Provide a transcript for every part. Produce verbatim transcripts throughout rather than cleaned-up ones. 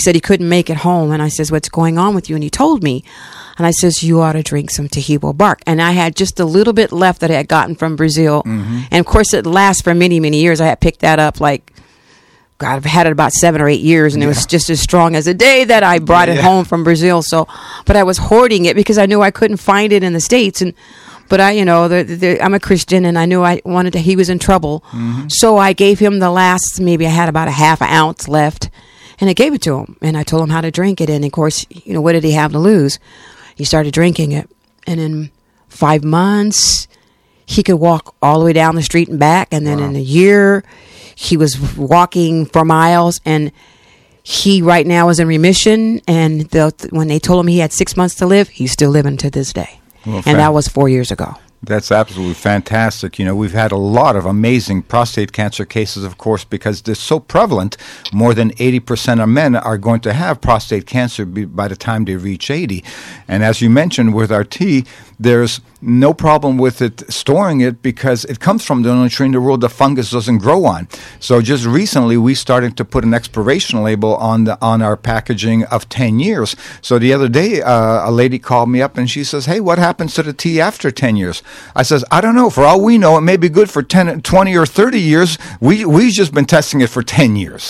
said he couldn't make it home. And I says, what's going on with you? And he told me. And I says, you ought to drink some Tahibo bark. And I had just a little bit left that I had gotten from Brazil. Mm-hmm. And, of course, it lasts for many, many years. I had picked that up like, God, I've had it about seven or eight years, and yeah. it was just as strong as the day that I brought yeah. it home from Brazil. So, but I was hoarding it because I knew I couldn't find it in the States. And But I, you know, the, the, I'm a Christian, and I knew I wanted to, he was in trouble. Mm-hmm. So I gave him the last, maybe I had about a half an ounce left, and I gave it to him. And I told him how to drink it. And, of course, you know, what did he have to lose? He started drinking it. And in five months, he could walk all the way down the street and back. And then wow. in a year, he was walking for miles. And he right now is in remission. And the, when they told him he had six months to live, he's still living to this day. Well, and that was four years ago. That's absolutely fantastic. You know, we've had a lot of amazing prostate cancer cases, of course, because they're so prevalent. More than eighty percent of men are going to have prostate cancer by the time they reach eighty. And as you mentioned with our tea, there's no problem with it storing it because it comes from the only tree in the world the fungus doesn't grow on. So just recently, we started to put an expiration label on the on our packaging of ten years. So the other day, uh, a lady called me up and she says, hey, what happens to the tea after ten years? I says, I don't know. For all we know, it may be good for ten, twenty, or thirty years. We, we've just been testing it for ten years.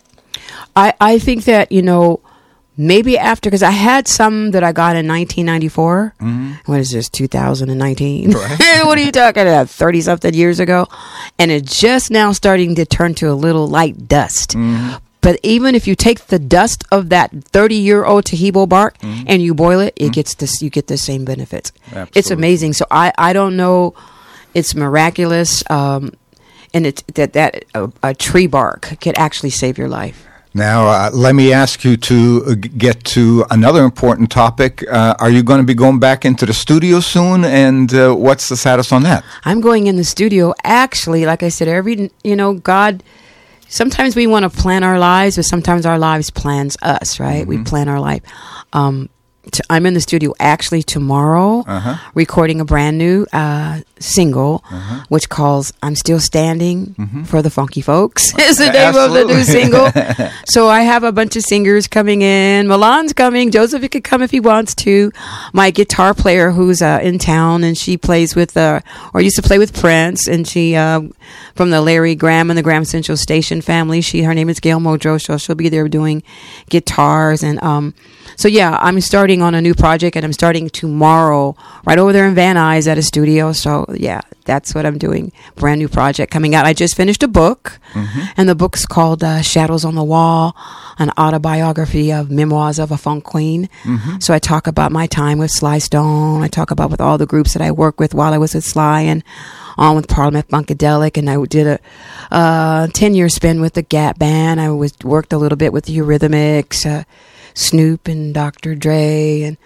I, I think that, you know, maybe after, because I had some that I got in nineteen ninety-four. Mm-hmm. What is this, two thousand nineteen? Right. What are you talking about, thirty-something years ago? And it's just now starting to turn to a little light dust. Mm-hmm. But even if you take the dust of that thirty-year-old Tahibo bark mm-hmm. and you boil it, it mm-hmm. gets this. You get the same benefits. Absolutely. It's amazing. So I, I don't know. It's miraculous. Um, and it's that, that a, a tree bark could actually save your life. Now, uh, let me ask you to uh, get to another important topic. Uh, are you going to be going back into the studio soon? And uh, what's the status on that? I'm going in the studio. Actually, like I said, every, you know, God, sometimes we want to plan our lives, but sometimes our lives plans us, right? Mm-hmm. We plan our life. Um, t- I'm in the studio actually tomorrow, uh-huh. recording a brand new uh, single, uh-huh. which calls I'm Still Standing mm-hmm. for the Funky Folks is the name Absolutely. Of the new single. So I have a bunch of singers coming in. Milan's coming. Joseph, he could come if he wants to. My guitar player who's uh, in town, and she plays with, uh, or used to play with Prince, and she, uh, from the Larry Graham and the Graham Central Station family, she, her name is Gail Modro, so she'll be there doing guitars. And um, so, yeah, I'm starting on a new project, and I'm starting tomorrow right over there in Van Nuys at a studio. So, yeah, that's what I'm doing. Brand new project coming out. I just finished a book, mm-hmm. and the book's called uh, Shadows on the Wall, an autobiography of memoirs of a funk queen. Mm-hmm. So I talk about my time with Sly Stone. I talk about with all the groups that I worked with while I was with Sly and on with Parliament Funkadelic. And I did a uh, ten-year spin with the Gap Band. I was worked a little bit with the Eurythmics, uh, Snoop and Doctor Dre, and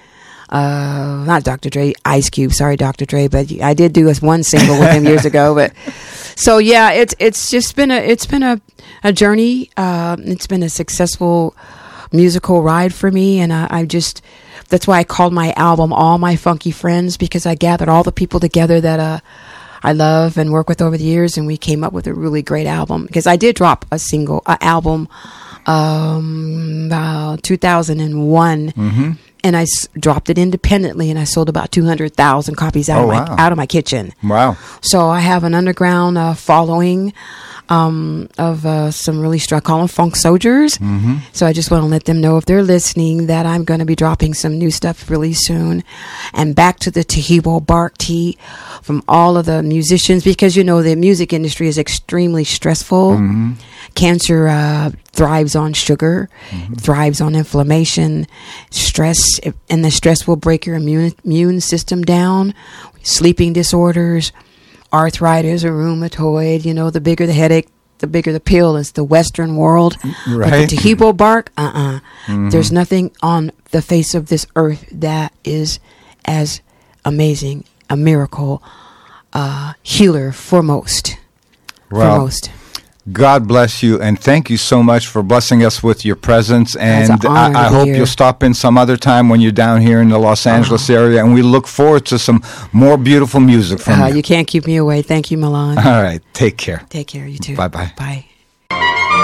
Uh, not Doctor Dre, Ice Cube. Sorry, Doctor Dre, but I did do one single with him years ago. But so yeah, it's it's just been a it's been a a journey. Uh, it's been a successful musical ride for me, and I, I just that's why I called my album "All My Funky Friends," because I gathered all the people together that uh, I love and work with over the years, and we came up with a really great album. Because I did drop a single, an album, um, uh, two thousand one. Mm-hmm. And I s- dropped it independently, and I sold about two hundred thousand copies out, oh, of my, wow. out of my kitchen. Wow. So I have an underground uh, following um, of uh, some really strong, I call them funk soldiers. Mm-hmm. So I just want to let them know if they're listening that I'm going to be dropping some new stuff really soon. And back to the Tahibo bark tea from all of the musicians, because, you know, the music industry is extremely stressful. Mm-hmm. Cancer uh, thrives on sugar, mm-hmm. thrives on inflammation, stress, and the stress will break your immune immune system down. Sleeping disorders, arthritis or rheumatoid. You know, the bigger the headache, the bigger the pill. Is the Western world. Right. But the Tahibo bark, uh-uh. Mm-hmm. There's nothing on the face of this earth that is as amazing, a miracle, uh, healer for most. Well, for most. God bless you, and thank you so much for blessing us with your presence. And I, I hope here. You'll stop in some other time when you're down here in the Los Angeles uh-huh. area, and we look forward to some more beautiful music from uh, you. You can't keep me away. Thank you, Milan. All right. Take care. Take care. You too. Bye-bye. Bye.